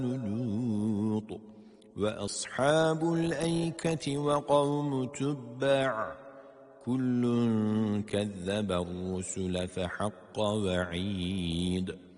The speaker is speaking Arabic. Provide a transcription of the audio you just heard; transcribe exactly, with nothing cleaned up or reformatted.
لوط وأصحاب الأيكة وقوم تبع كل كذب الرسل فحق وعيد